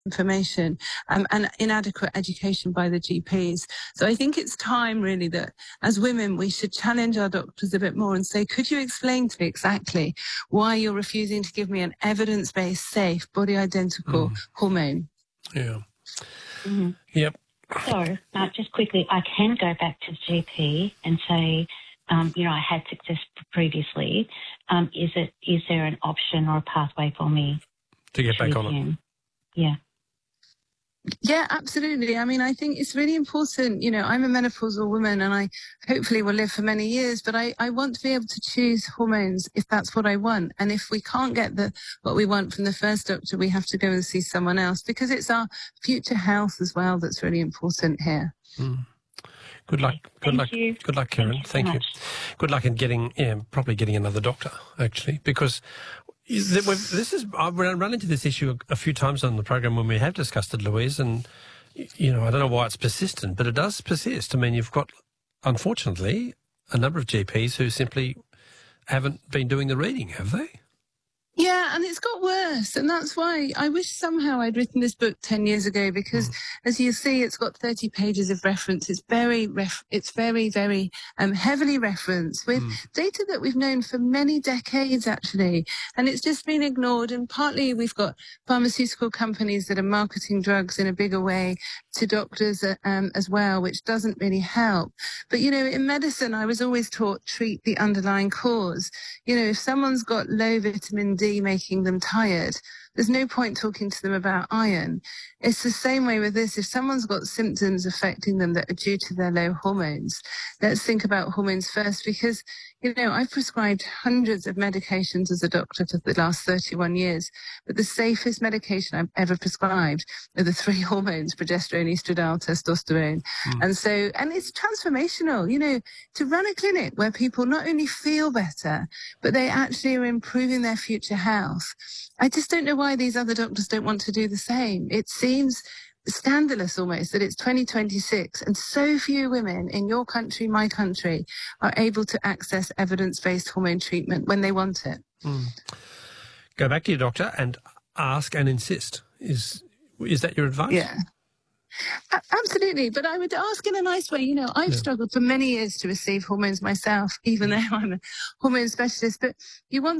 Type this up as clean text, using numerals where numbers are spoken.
information and inadequate education by the GPs. So I think it's time really that as women we should challenge our doctors a bit more and say, could you explain to me exactly why you're refusing to give me an evidence-based, safe, body-identical hormone? Yeah. Mm-hmm. Yep. So, just quickly, I can go back to the GP and say, I had success previously. Is there an option or a pathway for me to get back on it? Yeah. Yeah, absolutely. I mean, I think it's really important. I'm a menopausal woman and I hopefully will live for many years, but I want to be able to choose hormones if that's what I want. And if we can't get what we want from the first doctor, we have to go and see someone else because it's our future health as well that's really important here. Good luck. Good luck. You. Good luck, Karen. Thank you. Good luck in probably getting another doctor, actually, because I've run into this issue a few times on the program when we have discussed it, Louise, and, I don't know why it's persistent, but it does persist. I mean, you've got, unfortunately, a number of GPs who simply haven't been doing the reading, have they? Yeah, and it's got worse. And that's why I wish somehow I'd written this book 10 years ago because, as you see, it's got 30 pages of reference. It's very, very heavily referenced with data that we've known for many decades, actually. And it's just been ignored. And partly we've got pharmaceutical companies that are marketing drugs in a bigger way to doctors as well, which doesn't really help. But, in medicine, I was always taught treat the underlying cause. If someone's got low vitamin D making them tired, there's no point talking to them about iron. It's the same way with this. If someone's got symptoms affecting them that are due to their low hormones, let's think about hormones first because, I've prescribed hundreds of medications as a doctor for the last 31 years, but the safest medication I've ever prescribed are the 3 hormones, progesterone, estradiol, testosterone. And it's transformational, to run a clinic where people not only feel better, but they actually are improving their future health. I just don't know why these other doctors don't want to do the same. It seems scandalous almost that it's 2026 and so few women in your country, my country, are able to access evidence-based hormone treatment when they want it. Go back to your doctor and ask and insist. Is that your advice? Yeah. Absolutely, but I would ask in a nice way. I've struggled for many years to receive hormones myself, even though I'm a hormone specialist. But you want